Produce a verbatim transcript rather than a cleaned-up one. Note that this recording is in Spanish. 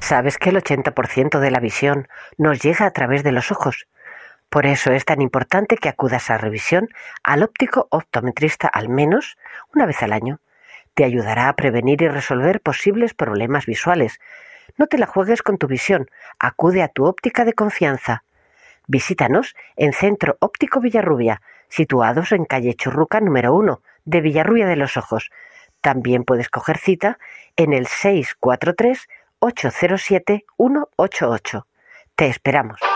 Sabes que el ochenta por ciento de la visión nos llega a través de los ojos. Por eso es tan importante que acudas a revisión al óptico optometrista al menos una vez al año. Te ayudará a prevenir y resolver posibles problemas visuales. No te la juegues con tu visión. Acude a tu óptica de confianza. Visítanos en Centro Óptico Villarrubia, situados en calle Churruca número uno de Villarrubia de los Ojos. También puedes coger cita en el seis cuatro tres, ocho cero siete, uno ocho ocho. Te esperamos.